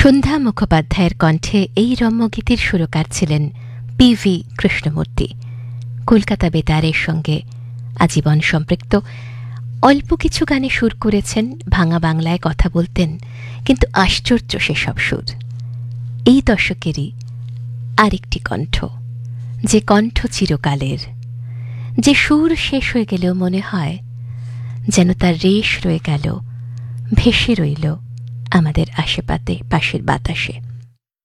সন্ধ্যা মুখোপাধ্যায়ের কণ্ঠে এই রম্যগীতির সুরকার ছিলেন পি.ভি. কৃষ্ণমূর্তি। কলকাতা বেতারের সঙ্গে আজীবন সম্পৃক্ত। অল্প কিছু গানে সুর করেছেন, ভাঙা বাংলায় কথা বলতেন, কিন্তু আশ্চর্য সেসব সুর। এই দশকেরই আরেকটি কণ্ঠ, যে কণ্ঠ চিরকালের, যে সুর শেষ হয়ে গেলেও মনে হয় যেন তার রেশ রয়ে গেল, ভেসে রইল আমাদের আশেপাশে, পাশের বাতাসে।